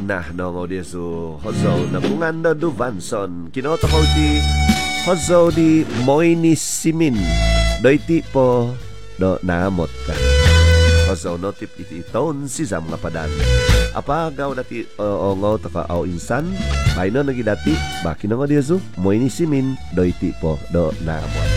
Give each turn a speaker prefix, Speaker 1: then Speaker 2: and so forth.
Speaker 1: na no dia so hozo na bunganda do Vanson kinoto ko ti hozo di Moini Simin doiti po do naamot ka hozo no tip iti ton si Zam nga padan apa gaw dati ongo taka au insan bayno nagidati baki no dia so Moini Simin doiti po do naamot